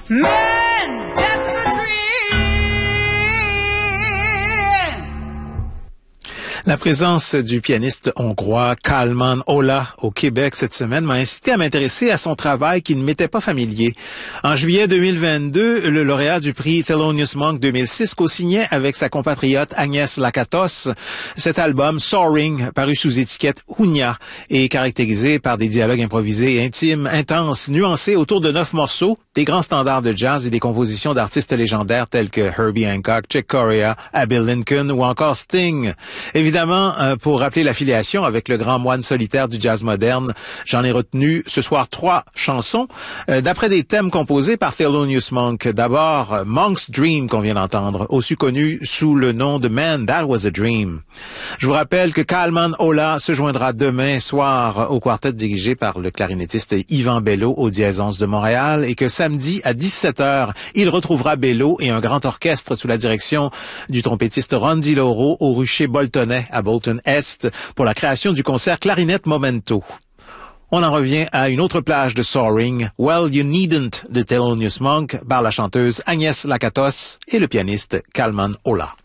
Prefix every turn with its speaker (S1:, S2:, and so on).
S1: Man, that's a dream.
S2: La présence du pianiste hongrois Kálmán Olah au Québec cette semaine m'a incité à m'intéresser à son travail qui ne m'était pas familier. En juillet 2022, le lauréat du prix Thelonious Monk 2006 co-signait avec sa compatriote Agnès Lakatos cet album Soaring, paru sous étiquette Hunya et caractérisé par des dialogues improvisés, intimes, intenses, nuancés autour de 9 morceaux, des grands standards de jazz et des compositions d'artistes légendaires tels que Herbie Hancock, Chick Corea, Abbey Lincoln ou encore Sting. Évidemment, pour rappeler l'affiliation avec le grand moine solitaire du jazz moderne, j'en ai retenu ce soir 3 chansons d'après des thèmes composés par Thelonious Monk. D'abord, Monk's Dream qu'on vient d'entendre, aussi connu sous le nom de Man, That Was a Dream. Je vous rappelle que Kálmán Olah se joindra demain soir au quartet dirigé par le clarinettiste Yvan Bello au Dièse 11 de Montréal et que samedi à 17h, il retrouvera Bello et un grand orchestre sous la direction du trompettiste Ron DiLauro au Rucher Boltonais à Bolton Est pour la création du concert Clarinette Momento. On en revient à une autre plage de Soaring, Well You Needn't de Thelonious Monk par la chanteuse Agnès Lakatos et le pianiste Kálmán Olah.